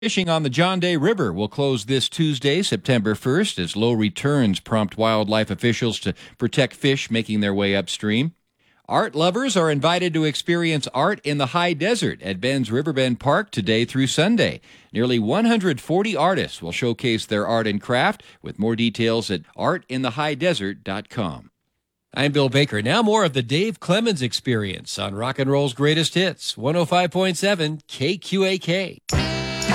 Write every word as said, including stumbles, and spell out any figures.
Fishing on the John Day River will close this Tuesday, September first, as low returns prompt wildlife officials to protect fish making their way upstream. Art lovers are invited to experience art in the high desert at Ben's Riverbend Park today through Sunday. Nearly one hundred forty artists will showcase their art and craft, with more details at art in the high desert dot com. I'm Bill Baker. Now more of the Dave Clemens Experience on Rock and Roll's Greatest Hits, one oh five point seven K Q A K.